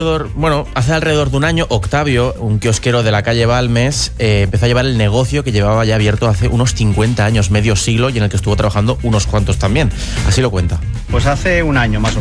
Bueno, hace alrededor de un año, Octavio, un kiosquero de la calle Balmes, empezó a llevar el negocio que llevaba ya abierto hace unos 50 años, medio siglo, y en el que estuvo trabajando unos cuantos también. Así lo cuenta. Pues hace un año más o